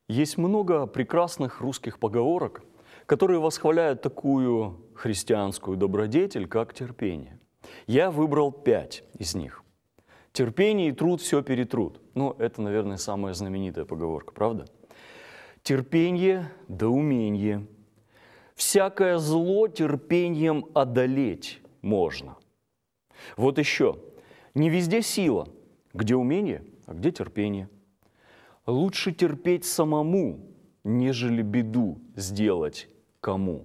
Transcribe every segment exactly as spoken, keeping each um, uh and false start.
Есть много прекрасных русских поговорок, которые восхваляют такую христианскую добродетель, как терпение. Я выбрал пять из них. Терпение и труд все перетрут. Ну, это, наверное, самая знаменитая поговорка, правда? Терпение да умение. Всякое зло терпением одолеть можно. Вот еще. Не везде сила. Где умение, а где терпение. Лучше терпеть самому, нежели беду сделать кому.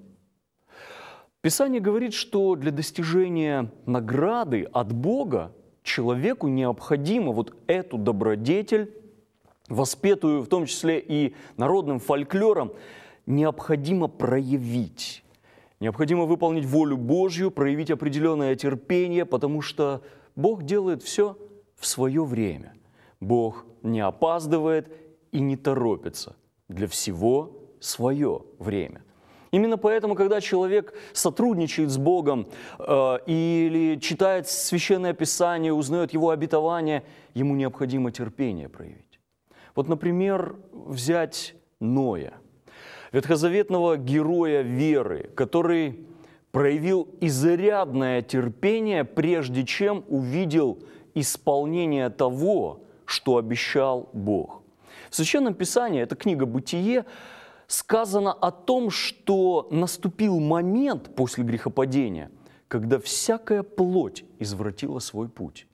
Писание говорит, что для достижения награды от Бога человеку необходимо вот эту добродетель, воспетую в том числе и народным фольклором, необходимо проявить. Необходимо выполнить волю Божью, проявить определенное терпение, потому что Бог делает все в свое время. Бог не опаздывает и не торопится. Для всего свое время. Именно поэтому, когда человек сотрудничает с Богом э, или читает Священное Писание, узнает Его обетование, ему необходимо терпение проявить. Вот, например, взять Ноя, ветхозаветного героя веры, который проявил изрядное терпение, прежде чем увидел исполнение того, что обещал Бог. В Священном Писании, это книга «Бытие», сказано о том, что наступил момент после грехопадения, когда всякая плоть извратила свой путь.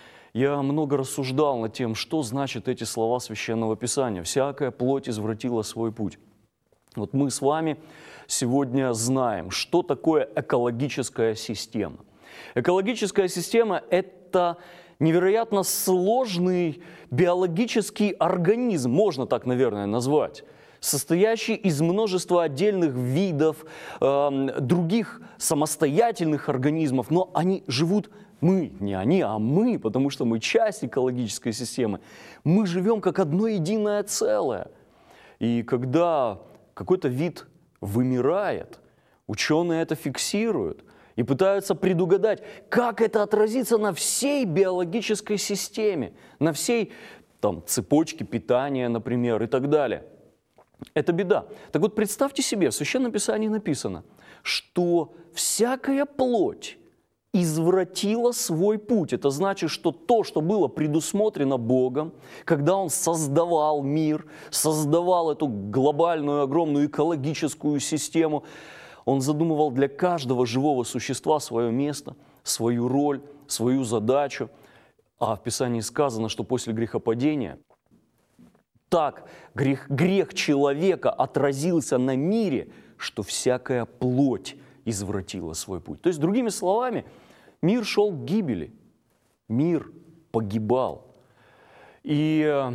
Я много рассуждал над тем, что значат эти слова Священного Писания. «Всякая плоть извратила свой путь». Вот мы с вами сегодня знаем, что такое экологическая система. Экологическая система – это невероятно сложный биологический организм, можно так, наверное, назвать, состоящий из множества отдельных видов, э, других самостоятельных организмов, но они живут, мы, не они, а мы, потому что мы часть экологической системы, мы живем как одно единое целое. И когда какой-то вид вымирает, ученые это фиксируют и пытаются предугадать, как это отразится на всей биологической системе, на всей там, цепочке питания, например, и так далее. Это беда. Так вот, представьте себе, в Священном Писании написано, что всякая плоть извратила свой путь. Это значит, что то, что было предусмотрено Богом, когда Он создавал мир, создавал эту глобальную, огромную экологическую систему, Он задумывал для каждого живого существа свое место, свою роль, свою задачу. А в Писании сказано, что после грехопадения так грех, грех человека отразился на мире, что всякая плоть извратила свой путь. То есть, другими словами, мир шел к гибели, мир погибал. И